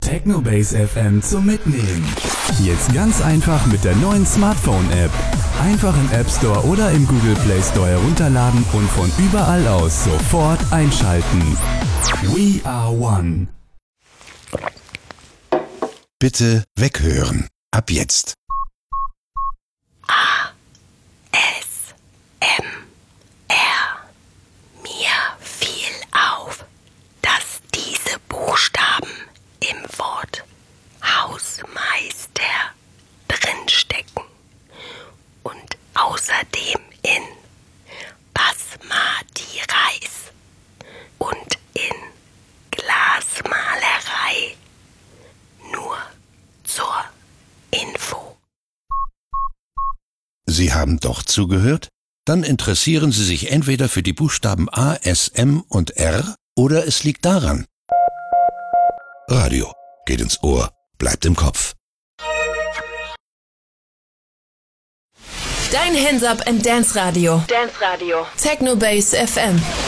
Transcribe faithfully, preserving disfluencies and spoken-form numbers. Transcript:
Technobase F M zum Mitnehmen. Jetzt ganz einfach mit der neuen Smartphone-App. Einfach im App Store oder im Google Play Store herunterladen und von überall aus sofort einschalten. We are one. Bitte weghören. Ab jetzt. A. S. M. R. Mir fiel auf, dass diese Buchstaben im Wort Hausmeister drinstecken und außerdem in Basmati Reis und in Glasmalerei. Nur zur Info. Sie haben doch zugehört? Dann interessieren Sie sich entweder für die Buchstaben A, S, M und R oder es liegt daran. Radio geht ins Ohr, bleibt im Kopf. Dein Hands Up and Dance Radio. Dance Radio. Technobase F M.